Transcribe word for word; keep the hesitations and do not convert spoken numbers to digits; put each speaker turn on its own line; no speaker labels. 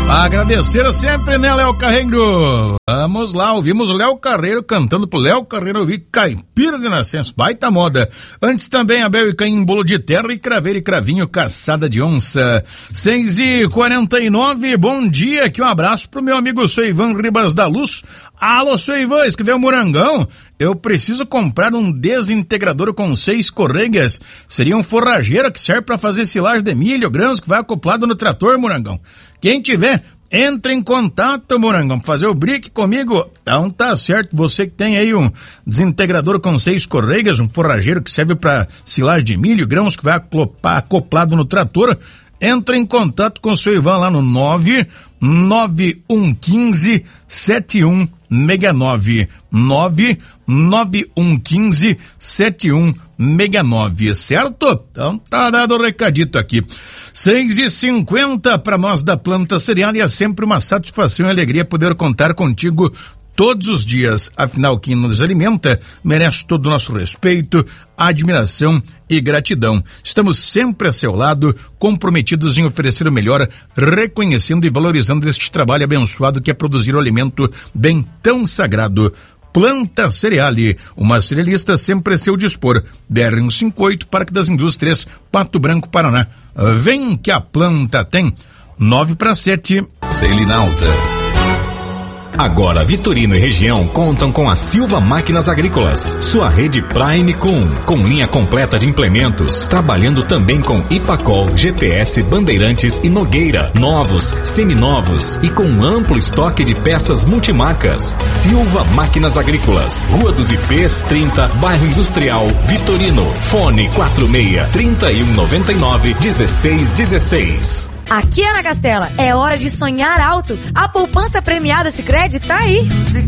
Agradecer sempre, né, Léo Carreiro? Vamos lá, ouvimos Léo Carreiro cantando pro Léo Carreiro ouvir Caipira de Nascença, baita moda. Antes também Abel e Caim, bolo de terra e craveiro e cravinho, caçada de onça. seis e quarenta e nove, bom dia, aqui um abraço pro meu amigo seu Ivan Ribas da Luz. Alô, seu Ivan, escreveu Morangão? Eu preciso comprar um desintegrador com seis correias. Seria um forrageiro que serve para fazer silagem de milho, grãos, que vai acoplado no trator, Morangão. Quem tiver, entre em contato, Morangão, fazer o brick comigo. Então tá certo, você que tem aí um desintegrador com seis correias, um forrageiro que serve para silagem de milho, grãos, que vai acoplar, acoplado no trator, entre em contato com o seu Ivan lá no nove nove um um cinco sete um seis nove, nove nove um um cinco sete um seis nove, certo? Então tá dado o recadito aqui. seis e cinquenta para nós da Planta Cereal, e é sempre uma satisfação e alegria poder contar contigo todos os dias. Afinal, quem nos alimenta merece todo o nosso respeito, admiração e gratidão. Estamos sempre a seu lado, comprometidos em oferecer o melhor, reconhecendo e valorizando este trabalho abençoado que é produzir o alimento bem tão sagrado. Planta Cereale, uma cerealista sempre a seu dispor. B R cento e cinquenta e oito, Parque das Indústrias, Pato Branco, Paraná. Vem que a planta tem. Nove para sete.
Selinalta. Agora Vitorino e região contam com a Silva Máquinas Agrícolas, sua rede Prime Com, com linha completa de implementos, trabalhando também com Ipacol, G P S, Bandeirantes e Nogueira, novos, seminovos e com um amplo estoque de peças multimarcas. Silva Máquinas Agrícolas, Rua dos Ipês trinta, Bairro Industrial, Vitorino. Fone quatro seis, trinta e um noventa e nove, dezesseis dezesseis.
Aqui, Ana Castela, é hora de sonhar alto. A poupança premiada Sicredi tá aí.